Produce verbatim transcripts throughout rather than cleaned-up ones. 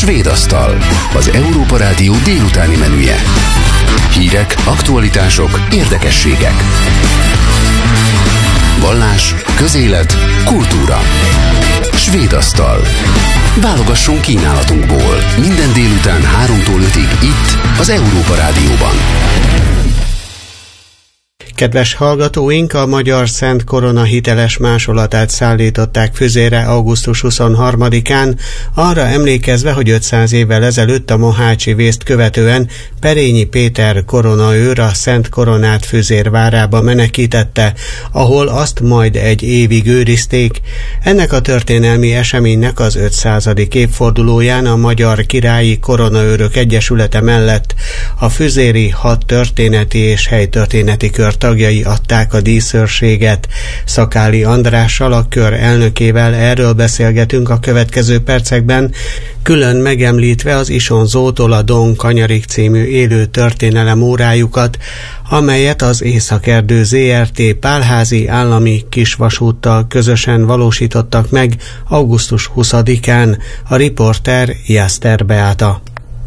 Svédasztal, az Európa Rádió délutáni menüje. Hírek, aktualitások, érdekességek. Vallás, közélet, kultúra. Svédasztal. Válogassunk kínálatunkból. Minden délután háromtól ötig itt, az Európa Rádióban. Kedves hallgatóink, a Magyar Szent Korona hiteles másolatát szállították füzére augusztus huszonharmadikán, arra emlékezve, hogy ötszáz évvel ezelőtt a mohácsi vészt követően Perényi Péter koronaőr a Szent Koronát Füzér várába menekítette, ahol azt majd egy évig őrizték. Ennek a történelmi eseménynek az ötszázadik évfordulóján a Magyar Királyi Koronaőrök Egyesülete mellett a füzéri hadtörténeti és helytörténeti kör tagjai adták a díszőrséget. Szakáli Andrással, a kör elnökével erről beszélgetünk a következő percekben, külön megemlítve az Isonzótól a Don Kanyarik című élő történelem órájukat, amelyet az Északerdő zé er té Pálházi állami kisvasúttal közösen valósítottak meg augusztus huszadikán. A riporter Jászter Beáta.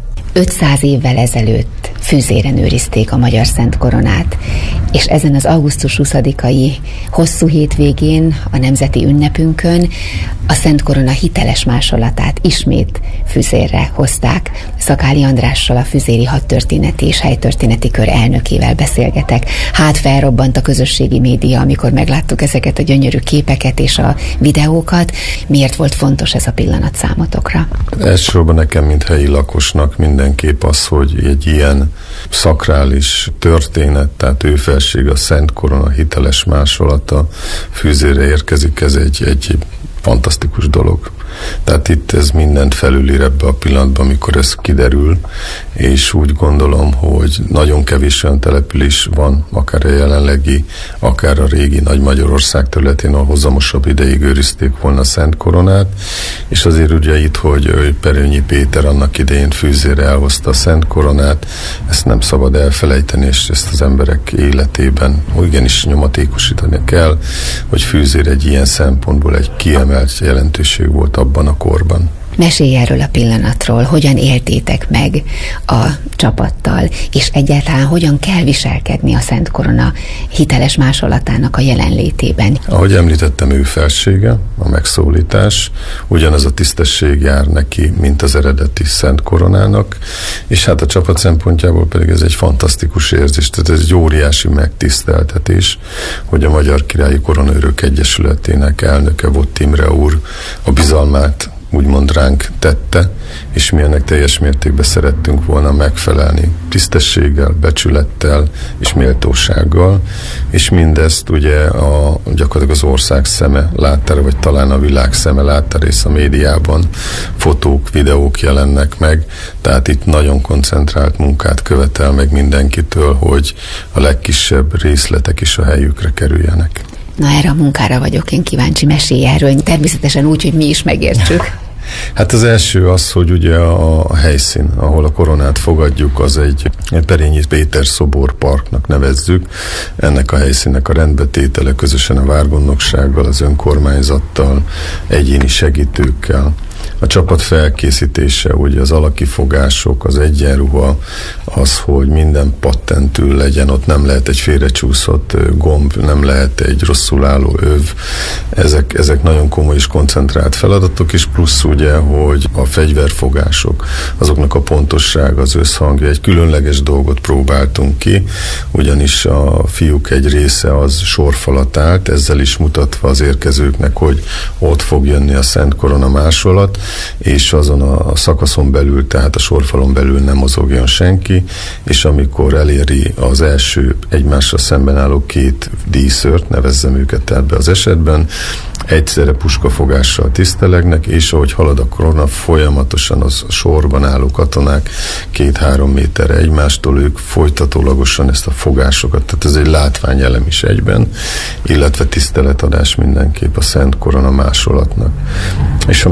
ötszáz évvel ezelőtt füzéren őrizték a Magyar Szent Koronát, és ezen az augusztus huszadikai hosszú hétvégén, a nemzeti ünnepünkön a Szent Korona hiteles másolatát ismét füzérre hozták. Szakáli Andrással, a füzéri hadtörténeti és helytörténeti kör elnökével beszélgetek. Hát felrobbant a közösségi média, amikor megláttuk ezeket a gyönyörű képeket és a videókat. Miért volt fontos ez a pillanat számotokra? Elsősorban nekem, mint helyi lakosnak mindenképp az, hogy egy ilyen szakrális történet, tehát ő felség a Szent Korona hiteles másolata füzérre érkezik, ez egy, egy fantasztikus dolog. Tehát itt ez mindent felülír ebbe a pillanatban, amikor ez kiderül, és úgy gondolom, hogy nagyon kevés olyan település van, akár a jelenlegi, akár a régi Nagy Magyarország területén, ahol hozamosabb ideig őrizték volna a Szent Koronát, és azért ugye itt, hogy Perényi Péter annak idején fűzére elhozta a Szent Koronát, ezt nem szabad elfelejteni, és ezt az emberek életében igenis nyomatékosítani kell, hogy fűzér egy ilyen szempontból egy kiemelt jelentőség volt abban a korban. Mesélj erről a pillanatról, hogyan éltétek meg a csapattal, és egyáltalán hogyan kell viselkedni a Szent Korona hiteles másolatának a jelenlétében. Ahogy említettem, ő felsége, a megszólítás, ugyanaz a tisztesség jár neki, mint az eredeti Szent Koronának, és hát a csapat szempontjából pedig ez egy fantasztikus érzés, tehát ez egy óriási megtiszteltetés, hogy a Magyar Királyi Koronaőrök Egyesületének elnöke Vott Imre úr a bizalmát úgymond ránk tette, és mi ennek teljes mértékben szerettünk volna megfelelni tisztességgel, becsülettel és méltósággal, és mindezt ugye a, gyakorlatilag az ország szeme láttára, vagy talán a világ szeme láttára, és a médiában fotók, videók jelennek meg, tehát itt nagyon koncentrált munkát követel meg mindenkitől, hogy a legkisebb részletek is a helyükre kerüljenek. Na, erre a munkára vagyok én kíváncsi, mesélj erről, természetesen úgy, hogy mi is megértsük. Hát az első az, hogy ugye a helyszín, ahol a koronát fogadjuk, az egy Perényi Péter szoborparknak nevezzük. Ennek a helyszínnek a rendbetétele közösen a várgondnoksággal, az önkormányzattal, egyéni segítőkkel. A csapat felkészítése, ugye az alakifogások, az egyenruha, az, hogy minden pattentül legyen, ott nem lehet egy félrecsúszott gomb, nem lehet egy rosszul álló öv. Ezek, ezek nagyon komoly és koncentrált feladatok, és plusz ugye, hogy a fegyverfogások, azoknak a pontossága, az összhangja, egy különleges dolgot próbáltunk ki, ugyanis a fiúk egy része az sorfalat állt, ezzel is mutatva az érkezőknek, hogy ott fog jönni a Szent Korona másolat, és azon a szakaszon belül, tehát a sorfalon belül nem mozogjon senki, és amikor eléri az első egymással szemben álló két díszőrt, nevezzem őket ebbe az esetben, egyszerre puskafogással tisztelegnek, és ahogy halad a korona, folyamatosan az sorban álló katonák két-három méterre egymástól, ők folytatólagosan ezt a fogásokat, tehát ez egy látványelem is egyben, illetve tiszteletadás mindenképp a Szent Korona másolatnak. És ha még igaz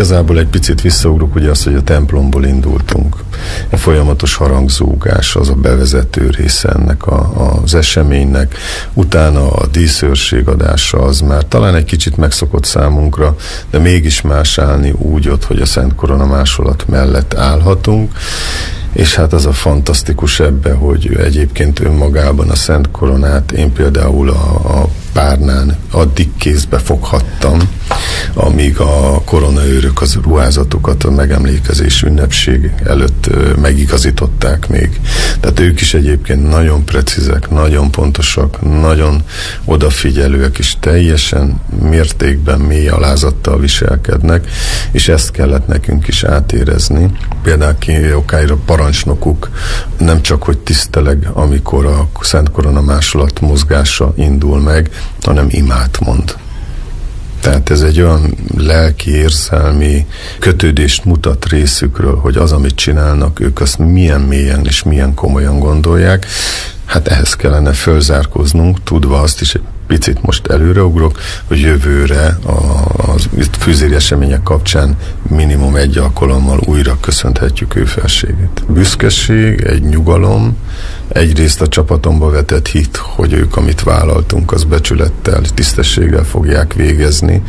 igazából egy picit visszaugrok, ugye az, hogy a templomból indultunk. A folyamatos harangzúgás az a bevezető része ennek a, az eseménynek. Utána a díszőrségadása az már talán egy kicsit megszokott számunkra, de mégis más állni úgy ott, hogy a Szent Korona másolat mellett állhatunk. És hát az a fantasztikus ebbe, hogy egyébként önmagában a Szent Koronát én például a, a párnán addig kézbe foghattam, amíg a koronaőrök az ruházatukat a megemlékezés ünnepség előtt megigazították még. Tehát ők is egyébként nagyon precízek, nagyon pontosak, nagyon odafigyelőek, és teljesen mértékben mély alázattal viselkednek, és ezt kellett nekünk is átérezni. Például Kiokáira parancsnokuk nem csak, hogy tiszteleg, amikor a Szent Korona másolat mozgása indul meg, hanem imát mond. Tehát ez egy olyan lelki, érzelmi kötődést mutat részükről, hogy az, amit csinálnak, ők azt milyen mélyen és milyen komolyan gondolják. Hát ehhez kellene fölzárkóznunk, tudva azt is, egy picit most előreugrok, hogy jövőre a, a fűzéri események kapcsán minimum egy alkalommal újra köszönhetjük ő felségét. Büszkeség, egy nyugalom, egyrészt a csapatomba vetett hit, hogy ők, amit vállaltunk, az becsülettel, tisztességgel fogják végezni,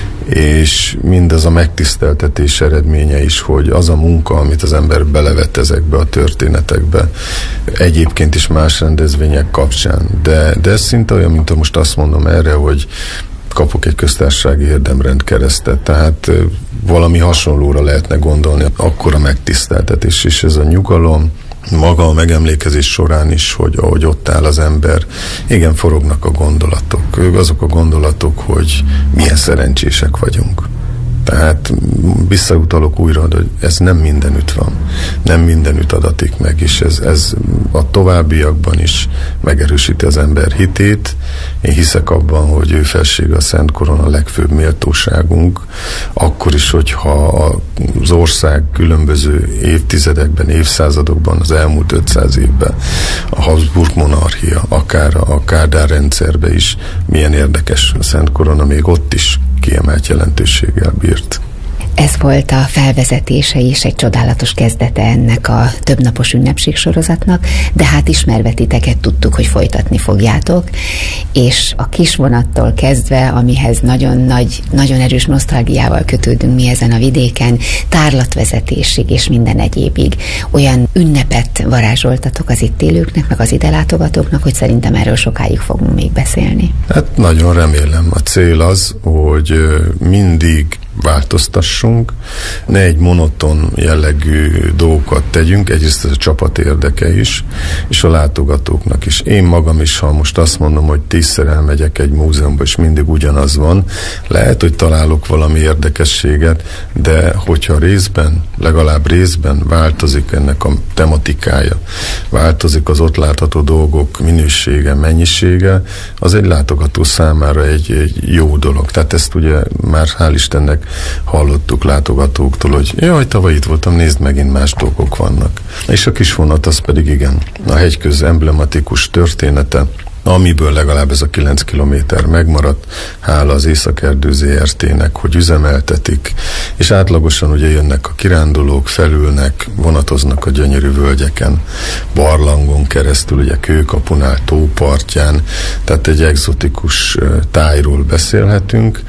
és mindaz a megtiszteltetés eredménye is, hogy az a munka, amit az ember belevet ezekbe a történetekbe, egyébként is más rendezvények kapcsán, de, de ez szinte olyan, mint most azt mondom erre, hogy kapok egy köztársasági érdemrend keresztet, tehát valami hasonlóra lehetne gondolni, akkora megtiszteltetés, és ez a nyugalom, maga a megemlékezés során is, hogy ahogy ott áll az ember, igen, forognak a gondolatok. Ők azok a gondolatok, hogy milyen szerencsések vagyunk. Tehát visszautalok újra, hogy ez nem mindenütt van. Nem mindenütt adatik meg, és ez, ez a továbbiakban is megerősíti az ember hitét. Én hiszek abban, hogy ő felsége a Szent Korona a legfőbb méltóságunk, akkor is, hogyha az ország különböző évtizedekben, évszázadokban, az elmúlt ötszáz évben a Habsburg monarchia, akár a Kádár rendszerbe is milyen érdekes, a Szent Korona még ott is kiemelt jelentőséggel bírt. Ez volt a felvezetése és egy csodálatos kezdete ennek a többnapos ünnepségsorozatnak, de hát ismerve titeket tudtuk, hogy folytatni fogjátok, és a kisvonattól kezdve, amihez nagyon nagy, nagyon erős nosztalgiával kötődünk mi ezen a vidéken, tárlatvezetésig és minden egyébig olyan ünnepet varázsoltatok az itt élőknek, meg az ide látogatóknak, hogy szerintem erről sokáig fogunk még beszélni. Hát nagyon remélem. A cél az, hogy mindig változtassunk, ne egy monoton jellegű dolgokat tegyünk, egyrészt ez a csapat érdeke is, és a látogatóknak is. Én magam is, ha most azt mondom, hogy tízszer elmegyek egy múzeumba, és mindig ugyanaz van, lehet, hogy találok valami érdekességet, de hogyha részben, legalább részben változik ennek a tematikája, változik az ott látható dolgok minősége, mennyisége, az egy látogató számára egy, egy jó dolog. Tehát ezt ugye már hál' Istennek hallottuk látogatóktól, hogy jaj, tavaly itt voltam, nézd, megint más dolgok vannak. És a kisvonat az pedig igen, a hegyköz emblematikus története, amiből legalább ez a kilenc kilométer megmaradt, hála az Északerdő zé er té-nek, hogy üzemeltetik, és átlagosan ugye jönnek a kirándulók, felülnek, vonatoznak a gyönyörű völgyeken, barlangon keresztül, ugye Kőkapunál, tópartján, tehát egy egzotikus tájról beszélhetünk.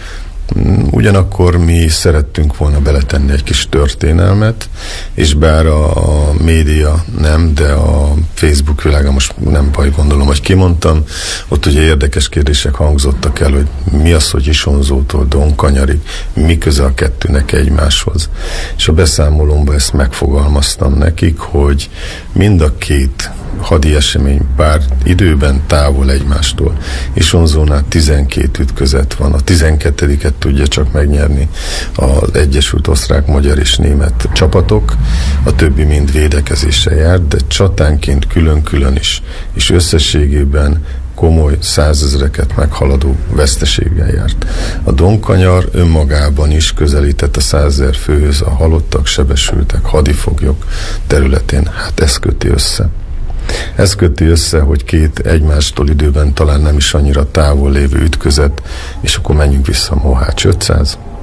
Ugyanakkor mi szerettünk volna beletenni egy kis történelmet, és bár a, a média nem, de a Facebook világa, most nem baj, gondolom, hogy kimondtam, ott ugye érdekes kérdések hangzottak el, hogy mi az, hogy Isonzótól Donkanyarig, mi köze a kettőnek egymáshoz. És a beszámolomban ezt megfogalmaztam nekik, hogy mind a két hadi esemény, bár időben távol egymástól. Isonzónál tizenkét ütközet van, a tizenkettediket tudja csak megnyerni az Egyesült Osztrák, Magyar és Német csapatok, a többi mind védekezésre járt, de csatánként külön-külön is, és összességében komoly százezreket meghaladó veszteséggel járt. A Donkanyar önmagában is közelített a százezer főhöz, a halottak, sebesültek, hadifoglyok területén. Hát ez köti össze. Ez köti össze, hogy két egymástól időben talán nem is annyira távol lévő ütközet, és akkor menjünk vissza, Mohács ötszáz,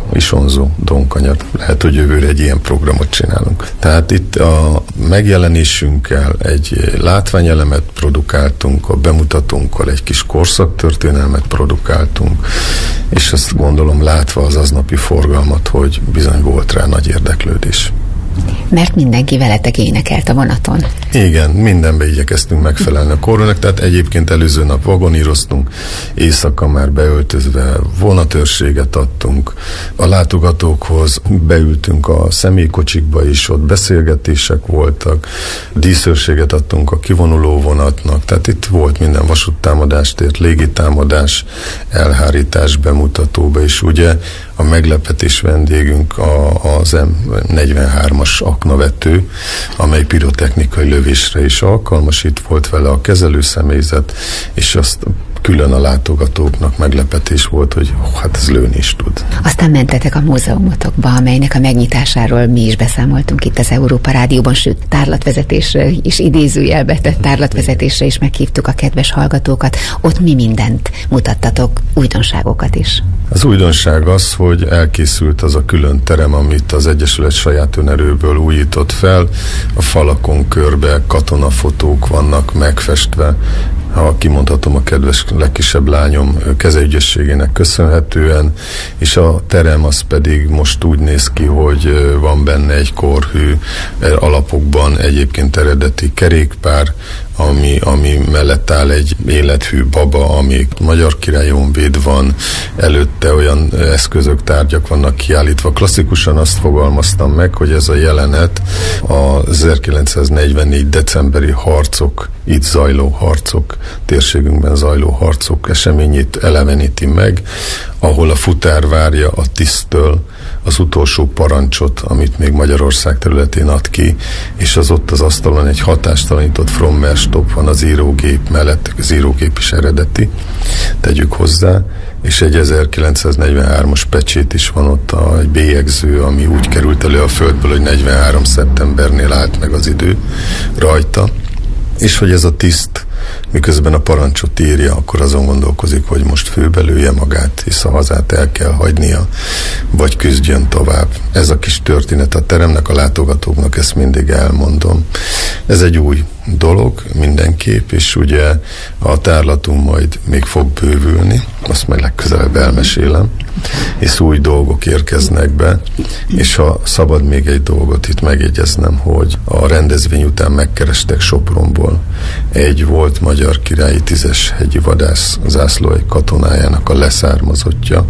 Isonzó, Donkanyar. Lehet, hogy jövőre egy ilyen programot csinálunk. Tehát itt a megjelenésünkkel egy látványelemet produkáltunk, a bemutatónkkal egy kis korszaktörténelmet produkáltunk, és azt gondolom, látva az aznapi forgalmat, hogy bizony volt rá nagy érdeklődés. Mert mindenki veletek énekelt a vonaton. Igen, mindenbe igyekeztünk megfelelni a koronak, tehát egyébként előző nap vagoníroztunk, éjszaka már beöltözve vonatőrséget adtunk, a látogatókhoz beültünk a személykocsikba is, ott beszélgetések voltak, díszőrséget adtunk a kivonuló vonatnak, tehát itt volt minden vasúttámadástért, légitámadás, elhárítás bemutatóba, és ugye a meglepetés vendégünk a, az M negyvenhármas aknavető, amely pirotechnikai lövésre is alkalmas, itt volt vele a kezelőszemélyzet, és azt külön a látogatóknak meglepetés volt, hogy oh, hát ez lőni is tud. Aztán mentetek a múzeumotokba, amelynek a megnyitásáról mi is beszámoltunk itt az Európa Rádióban, sőt, tárlatvezetésre is, idézőjelbe tett tárlatvezetésre is meghívtuk a kedves hallgatókat. Ott mi mindent mutattatok, újdonságokat is? Az újdonság az, hogy elkészült az a külön terem, amit az Egyesület saját önerőből újított fel. A falakon körbe katonafotók vannak megfestve, ha kimondhatom, a kedves legkisebb lányom kezeügyességének köszönhetően, és a terem az pedig most úgy néz ki, hogy van benne egy korhű, alapokban egyébként eredeti kerékpár, ami, ami mellett áll egy élethű baba, ami Magyar Király Honvéd van, előtte olyan eszközök, tárgyak vannak kiállítva. Klasszikusan azt fogalmaztam meg, hogy ez a jelenet az ezerkilencszáznegyvennégy decemberi harcok, itt zajló harcok, térségünkben zajló harcok eseményét eleveníti meg, ahol a futár várja a tiszttől az utolsó parancsot, amit még Magyarország területén ad ki, és az ott az asztalon egy hatástalanított Frommerstop van az írógép mellett, az írógép is eredeti, tegyük hozzá, és egy ezerkilencszáznegyvenhármas pecsét is van ott, a, egy bélyegző, ami úgy került elő a földből, hogy negyvenhárom szeptembernél állt meg az idő rajta, és hogy ez a tiszt miközben a parancsot írja, akkor azon gondolkozik, hogy most főbelője magát, hisz a hazát el kell hagynia, vagy küzdjön tovább. Ez a kis történet a teremnek, a látogatóknak ezt mindig elmondom. Ez egy új dolog mindenképp, és ugye a tárlatunk majd még fog bővülni, azt majd legközelebb elmesélem, és új dolgok érkeznek be, és ha szabad még egy dolgot itt megjegyeznem, hogy a rendezvény után megkerestek Sopronból egy volt magyar királyi tízes hegyi vadász zászlóalj katonájának a leszármazottja,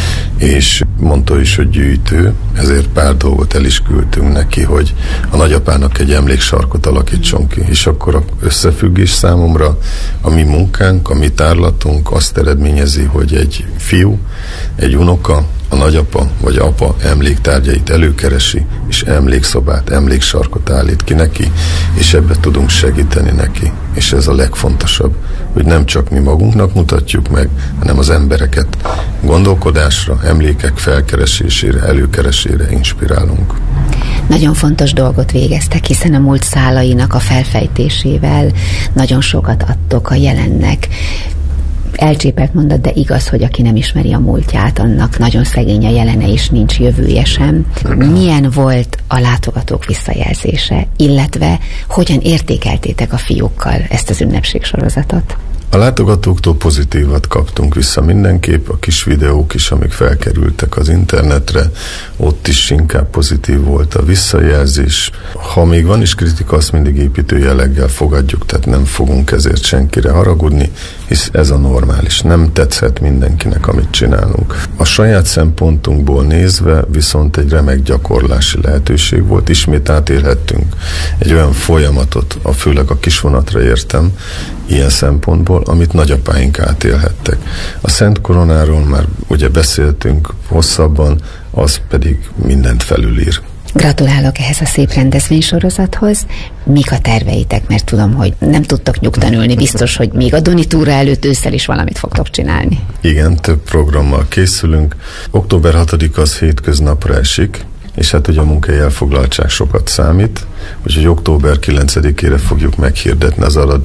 és mondta is, hogy gyűjtő, ezért pár dolgot el is küldtünk neki, hogy a nagyapának egy emléksarkot alakítson ki, és akkor a összefüggés számomra a mi munkánk, a mi tárlatunk azt eredményezi, hogy egy fiú, egy unoka, a nagyapa vagy apa emléktárgyait előkeresi, és emlékszobát, emléksarkot állít ki neki, és ebbe tudunk segíteni neki. És ez a legfontosabb, hogy nem csak mi magunknak mutatjuk meg, hanem az embereket gondolkodásra, emlékek felkeresésére, előkeresésére inspirálunk. Nagyon fontos dolgot végeztek, hiszen a múlt szálainak a felfejtésével nagyon sokat adtok a jelennek. Elcsépelt mondat, de igaz, hogy aki nem ismeri a múltját, annak nagyon szegény a jelene is, nincs jövője sem. Milyen volt a látogatók visszajelzése, illetve hogyan értékeltétek a fiúkkal ezt az ünnepségsorozatot? A látogatóktól pozitívat kaptunk vissza mindenképp, a kis videók is, amik felkerültek az internetre, ott is inkább pozitív volt a visszajelzés. Ha még van is kritika, azt mindig építő jelleggel fogadjuk, tehát nem fogunk ezért senkire haragudni, hisz ez a normális. Nem tetszhet mindenkinek, amit csinálunk. A saját szempontunkból nézve viszont egy remek gyakorlási lehetőség volt. Ismét átélhettünk egy olyan folyamatot, a főleg a kisvonatra értem, ilyen szempontból, amit nagyapáink átélhettek. A Szent Koronáról már ugye beszéltünk hosszabban, az pedig mindent felülír. Gratulálok ehhez a szép rendezvénysorozathoz. Mik a terveitek? Mert tudom, hogy nem tudtok nyugtan ülni, biztos, hogy még a Doni túra előtt ősszel is valamit fogtok csinálni. Igen, több programmal készülünk. október hatodika az hétköznapra esik, és hát ugye a munkai elfoglaltság sokat számít, úgyhogy október kilencedikére fogjuk meghirdetni az aradi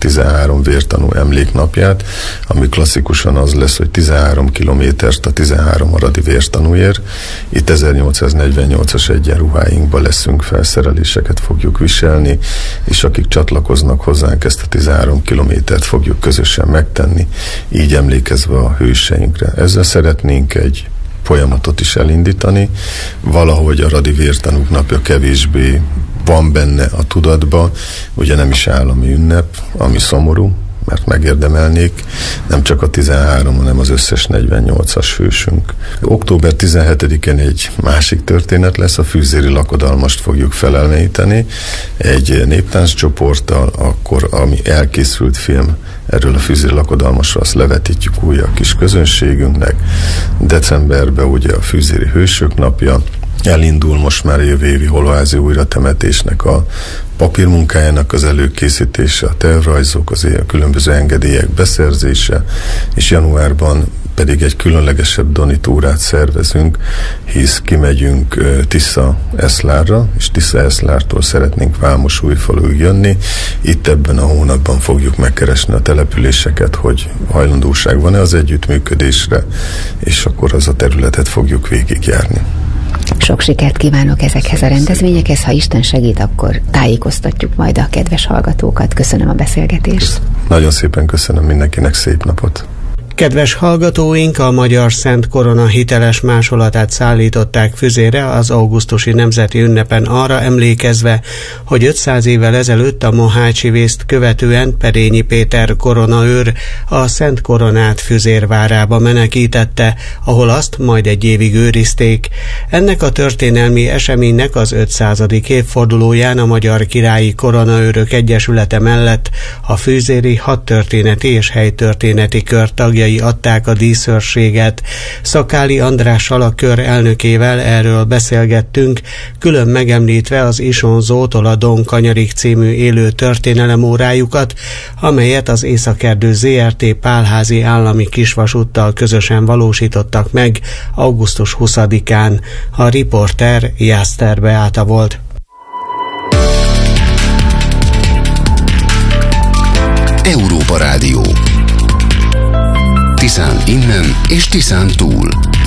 tizenhárom vértanú emléknapját, ami klasszikusan az lesz, hogy tizenhárom kilométert a tizenhárom aradi vértanúért. Itt ezernyolcszáznegyvennyolcas egyenruháinkba leszünk, felszereléseket fogjuk viselni, és akik csatlakoznak hozzánk, ezt a tizenhárom kilométert fogjuk közösen megtenni, így emlékezve a hőseinkre. Ezzel szeretnénk egy folyamatot is elindítani. Valahogy a Radi Vértanúk napja kevésbé van benne a tudatba, ugye nem is állami ünnep, ami szomorú, mert megérdemelnék, nem csak a tizenhárom, hanem az összes negyvennyolcas hősünk. október tizenhetedikén egy másik történet lesz, a Fűzéri Lakodalmast fogjuk felelmíteni egy néptánccsoporttal, akkor ami elkészült film erről a Fűzéri Lakodalmasról, azt levetítjük újra a kis közönségünknek. Decemberben ugye a Fűzéri Hősök napja, elindul most már jövő évi holoházi újratemetésnek a papírmunkájának az előkészítése, a tervrajzok, az a különböző engedélyek beszerzése, és januárban pedig egy különlegesebb donitúrát szervezünk, hisz kimegyünk Tisza-Eszlárra, és Tisza-Eszlártól szeretnénk Vámosújfaluig jönni. Itt ebben a hónapban fogjuk megkeresni a településeket, hogy hajlandóság van-e az együttműködésre, és akkor az a területet fogjuk végigjárni. Sok sikert kívánok ezekhez a rendezvényekhez, ha Isten segít, akkor tájékoztatjuk majd a kedves hallgatókat. Köszönöm a beszélgetést. Nagyon szépen köszönöm mindenkinek, szép napot. Kedves hallgatóink, a Magyar Szent Korona hiteles másolatát szállították Füzére az augusztusi nemzeti ünnepen arra emlékezve, hogy ötszáz évvel ezelőtt a mohácsi vészt követően Perényi Péter koronaőr a Szent Koronát Füzér várába menekítette, ahol azt majd egy évig őrizték. Ennek a történelmi eseménynek az ötszázadik évfordulóján a Magyar Királyi Koronaőrök Egyesülete mellett a fűzéri hadtörténeti és helytörténeti kör tagjai adták a díszőrséget. Szakáli Andrással, a kör elnökével erről beszélgettünk, külön megemlítve az Isonzótól a Donkanyarig című élő történelemórájukat, amelyet az Északerdő zé er té Pálházi állami kisvasúttal közösen valósítottak meg augusztus huszadikán. A riporter Jászter Beáta volt. Európa Rádió. Tiszán innen és Tiszán túl.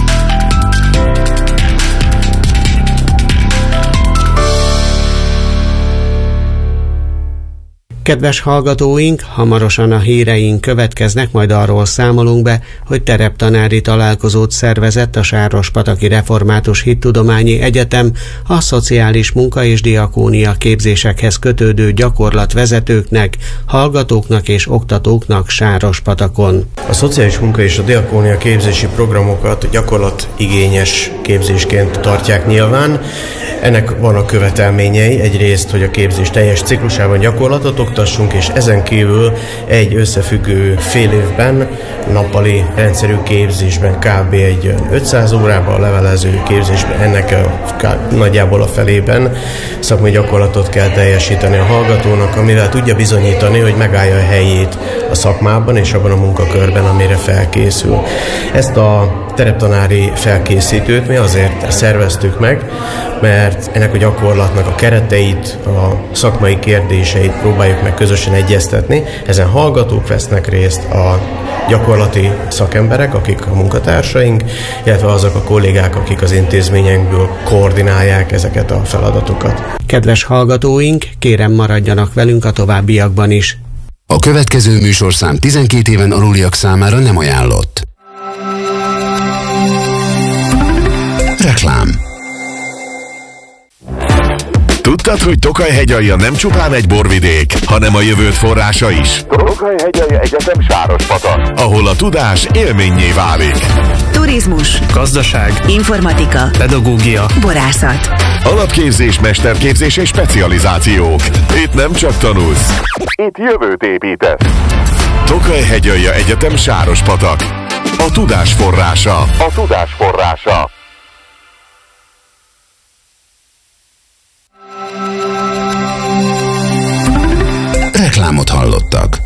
Kedves hallgatóink, hamarosan a híreink következnek, majd arról számolunk be, hogy tereptanári találkozót szervezett a Sárospataki Református Hittudományi Egyetem a szociális munka és diakónia képzésekhez kötődő gyakorlatvezetőknek, hallgatóknak és oktatóknak Sárospatakon. A szociális munka és a diakónia képzési programokat gyakorlatigényes képzésként tartják nyilván. Ennek van a követelményei, egyrészt, hogy a képzés teljes ciklusában gyakorlatot oktassunk, és ezen kívül egy összefüggő fél évben, nappali rendszerű képzésben kb. Egy ötszáz órában, a levelező képzésben ennek a, nagyjából a felében szakmai gyakorlatot kell teljesíteni a hallgatónak, amivel tudja bizonyítani, hogy megállja a helyét a szakmában és abban a munkakörben, amire felkészül. Ezt a tereptanári felkészítőt mi azért szerveztük meg, mert ennek a gyakorlatnak a kereteit, a szakmai kérdéseit próbáljuk meg közösen egyeztetni. Ezen hallgatók vesznek részt, a gyakorlati szakemberek, akik a munkatársaink, illetve azok a kollégák, akik az intézményekből koordinálják ezeket a feladatokat. Kedves hallgatóink, kérem maradjanak velünk a továbbiakban is. A következő műsorszám tizenkét éven aluliak számára nem ajánlott. Reklám. Tudtad, hogy Tokaj-hegyalja nem csupán egy borvidék, hanem a jövőt forrása is? Tokaj-hegyalja Egyetem Sárospatak, ahol a tudás élménnyé válik. Turizmus, gazdaság, informatika, pedagógia, borászat, alapképzés, mesterképzés és specializációk. Itt nem csak tanulsz, itt jövőt építesz. Tokaj-hegyalja Egyetem Sárospatak. A tudás forrása. A tudás forrása. Reklámot hallottak.